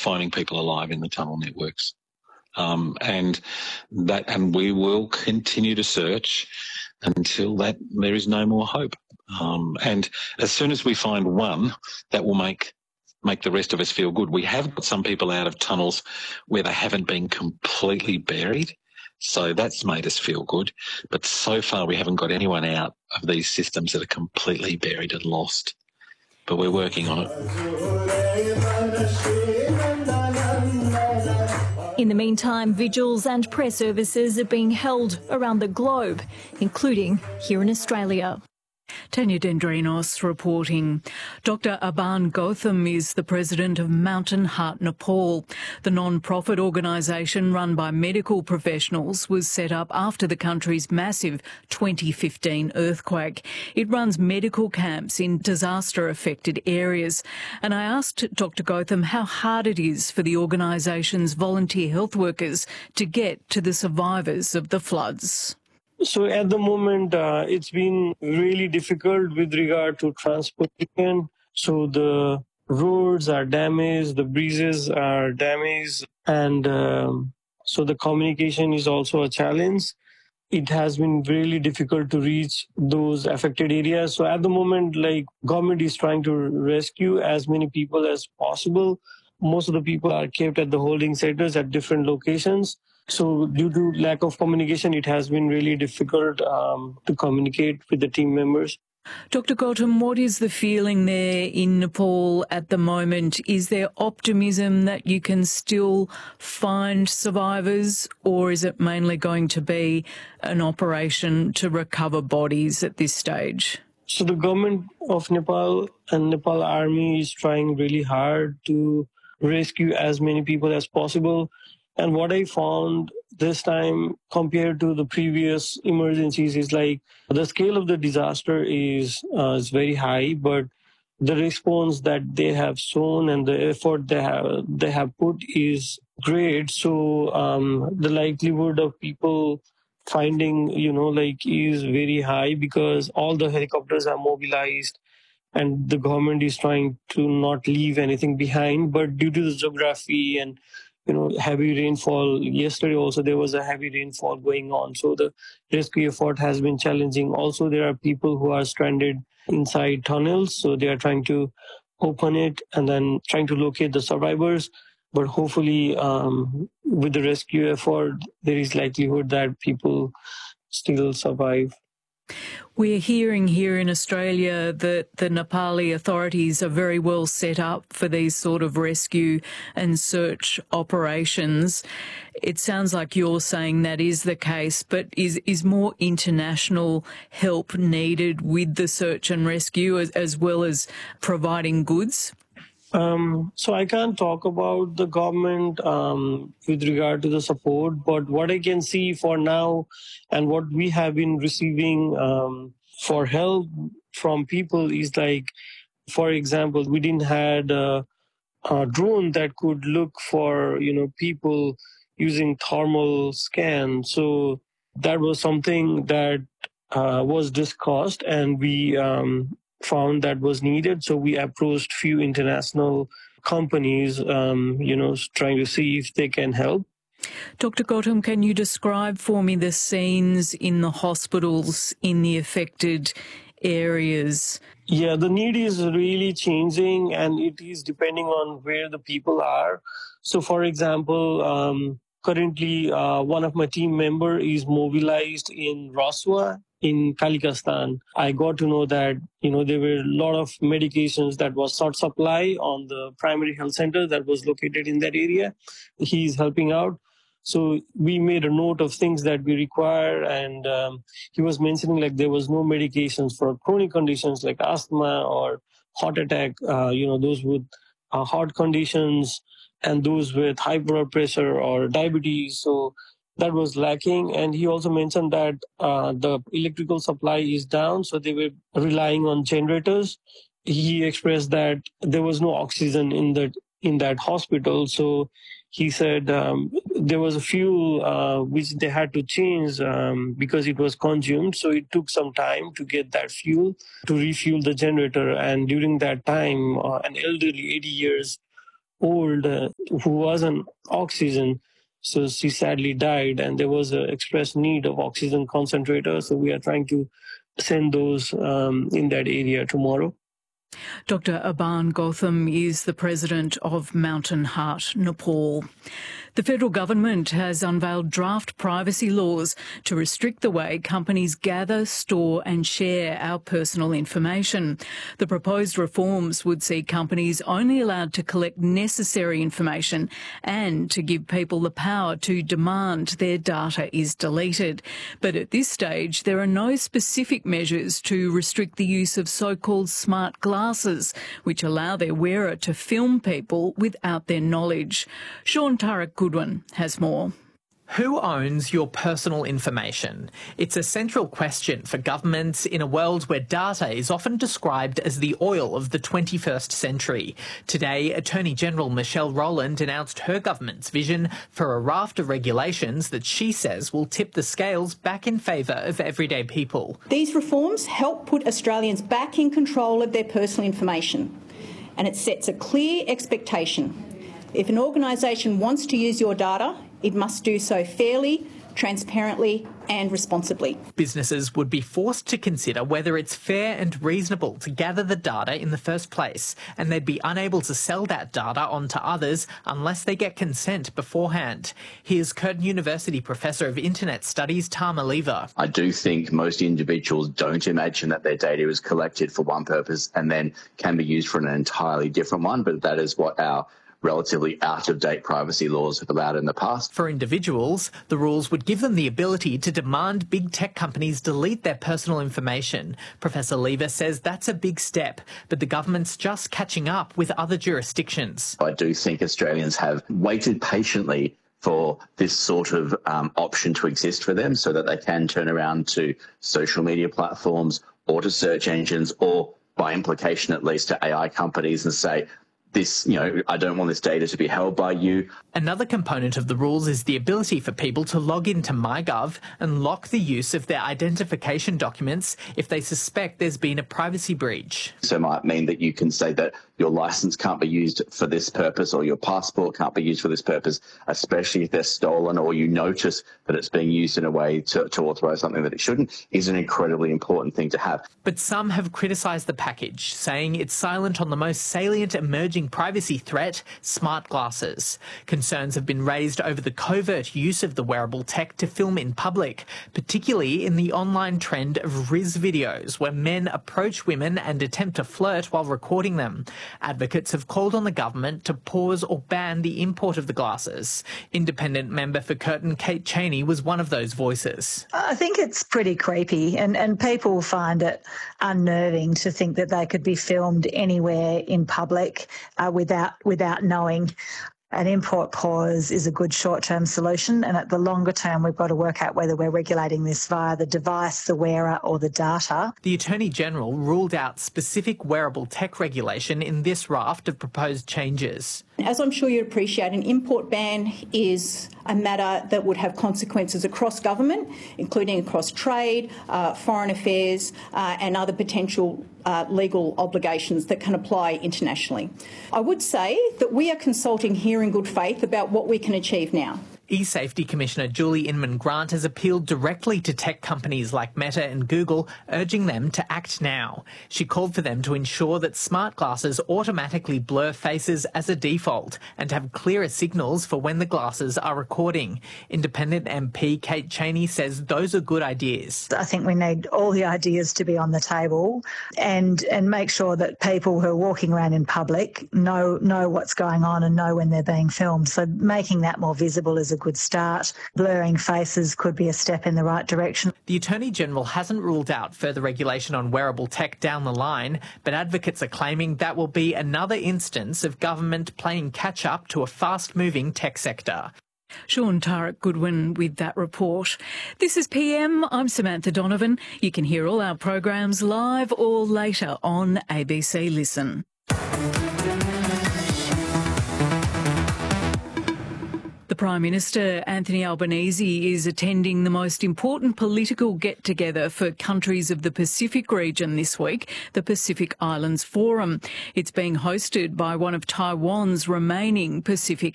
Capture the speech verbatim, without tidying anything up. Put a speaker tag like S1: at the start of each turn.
S1: finding people alive in the tunnel networks. Um, and that, and we will continue to search until that there is no more hope. Um, and as soon as we find one, that will make make the rest of us feel good. We have got some people out of tunnels where they haven't been completely buried, so that's made us feel good. But so far, we haven't got anyone out of these systems that are completely buried and lost. But we're working on it.
S2: In the meantime, vigils and press services are being held around the globe, including here in Australia.
S3: Tanya Dendrinos reporting. Doctor Aban Gautam is the president of Mountain Heart Nepal. The non-profit organisation run by medical professionals was set up after the country's massive twenty fifteen earthquake. It runs medical camps in disaster-affected areas. And I asked Doctor Gautam how hard it is for the organisation's volunteer health workers to get to the survivors of the floods.
S4: So at the moment, uh, it's been really difficult with regard to transportation. So the roads are damaged, the bridges are damaged, and um, so the communication is also a challenge. It has been really difficult to reach those affected areas. So at the moment, like, government is trying to rescue as many people as possible. Most of the people are kept at the holding centers at different locations. So due to lack of communication, it has been really difficult um, to communicate with the team members.
S3: Doctor Gautam, what is the feeling there in Nepal at the moment? Is there optimism that you can still find survivors, or is it mainly going to be an operation to recover bodies at this stage?
S4: So the government of Nepal and Nepal Army is trying really hard to rescue as many people as possible. And what I found this time compared to the previous emergencies is like the scale of the disaster is uh, is very high, but the response that they have shown and the effort they have they have put is great. So um, the likelihood of people finding, you know, like is very high because all the helicopters are mobilized and the government is trying to not leave anything behind. But due to the geography and you know, heavy rainfall. Yesterday also there was a heavy rainfall going on. So the rescue effort has been challenging. Also, there are people who are stranded inside tunnels. So they are trying to open it and then trying to locate the survivors. But hopefully um, with the rescue effort, there is likelihood that people still survive.
S3: We're hearing here in Australia that the Nepali authorities are very well set up for these sort of rescue and search operations. It sounds like you're saying that is the case, but is, is more international help needed with the search and rescue as, as well as providing goods?
S4: Um, so I can't talk about the government um, with regard to the support, but what I can see for now and what we have been receiving um, for help from people is like, for example, we didn't had a, a drone that could look for, you know, people using thermal scan. So that was something that uh, was discussed and we um, found that was needed. So we approached few international companies, um, you know, trying to see if they can help.
S3: Doctor Gautam, can you describe for me the scenes in the hospitals in the affected areas?
S4: Yeah, the need is really changing and it is depending on where the people are. So, for example, um, currently uh, one of my team member is mobilized in Raswa in Kalikastan. I got to know that, you know, there were a lot of medications that was short supply on the primary health center that was located in that area. He's helping out. So we made a note of things that we require. And um, he was mentioning like there was no medications for chronic conditions like asthma or heart attack, uh, you know, those with uh, heart conditions and those with high blood pressure or diabetes. So that was lacking. And he also mentioned that uh, the electrical supply is down, so they were relying on generators. He expressed that there was no oxygen in that in that hospital. So he said um, there was a fuel uh, which they had to change um, because it was consumed. So it took some time to get that fuel to refuel the generator. And during that time, uh, an elderly, eighty years old uh, who was on oxygen. So she sadly died, and there was an express need of oxygen concentrators. So we are trying to send those um, in that area tomorrow.
S3: Doctor Aban Gautam is the president of Mountain Heart Nepal. The federal government has unveiled draft privacy laws to restrict the way companies gather, store and share our personal information. The proposed reforms would see companies only allowed to collect necessary information and to give people the power to demand their data is deleted. But at this stage, there are no specific measures to restrict the use of so-called smart glasses, which allow their wearer to film people without their knowledge. Sean Tarak Goodwin has more.
S5: Who owns your personal information? It's a central question for governments in a world where data is often described as the oil of the twenty-first century. Today, Attorney General Michelle Rowland announced her government's vision for a raft of regulations that she says will tip the scales back in favour of everyday people.
S6: These reforms help put Australians back in control of their personal information, and it sets a clear expectation. If an organisation wants to use your data, it must do so fairly, transparently and responsibly.
S5: Businesses would be forced to consider whether it's fair and reasonable to gather the data in the first place, and they'd be unable to sell that data on to others unless they get consent beforehand. Here's Curtin University Professor of Internet Studies, Tama Lever.
S7: I do think most individuals don't imagine that their data is collected for one purpose and then can be used for an entirely different one, but that is what our relatively out-of-date privacy laws have allowed in the past.
S5: For individuals, the rules would give them the ability to demand big tech companies delete their personal information. Professor Lever says that's a big step, but the government's just catching up with other jurisdictions.
S7: I do think Australians have waited patiently for this sort of um, option to exist for them so that they can turn around to social media platforms or to search engines or, by implication at least, to A I companies and say, this, you know, I don't want this data to be held by you.
S5: Another component of the rules is the ability for people to log into MyGov and lock the use of their identification documents if they suspect there's been a privacy breach.
S7: So it might mean that you can say that your licence can't be used for this purpose or your passport can't be used for this purpose, especially if they're stolen or you notice that it's being used in a way to, to authorise something that it shouldn't, is an incredibly important thing to have.
S5: But some have criticised the package, saying it's silent on the most salient emerging privacy threat, smart glasses. Concerns have been raised over the covert use of the wearable tech to film in public, particularly in the online trend of Riz videos, where men approach women and attempt to flirt while recording them. Advocates have called on the government to pause or ban the import of the glasses. Independent member for Curtin, Kate Cheney, was one of those voices.
S8: I think it's pretty creepy, and, and people find it unnerving to think that they could be filmed anywhere in public uh, without without knowing. An import pause is a good short-term solution, and at the longer term we've got to work out whether we're regulating this via the device, the wearer or the data.
S5: The Attorney-General ruled out specific wearable tech regulation in this raft of proposed changes.
S6: As I'm sure you'd appreciate, an import ban is a matter that would have consequences across government, including across trade, uh, foreign affairs uh, and other potential uh, legal obligations that can apply internationally. I would say that we are consulting here in good faith about what we can achieve now.
S5: E-Safety Commissioner Julie Inman-Grant has appealed directly to tech companies like Meta and Google, urging them to act now. She called for them to ensure that smart glasses automatically blur faces as a default and have clearer signals for when the glasses are recording. Independent M P Kate Cheney says those are good ideas.
S8: I think we need all the ideas to be on the table and and make sure that people who are walking around in public know know what's going on and know when they're being filmed. So making that more visible is a good start. Blurring faces could be a step in the right direction.
S5: The Attorney-General hasn't ruled out further regulation on wearable tech down the line, but advocates are claiming that will be another instance of government playing catch-up to a fast-moving tech sector.
S3: Sean Tarak Goodwin with that report. This is P M. I'm Samantha Donovan. You can hear all our programs live or later on A B C Listen. The Prime Minister, Anthony Albanese, is attending the most important political get-together for countries of the Pacific region this week, the Pacific Islands Forum. It's being hosted by one of Taiwan's remaining Pacific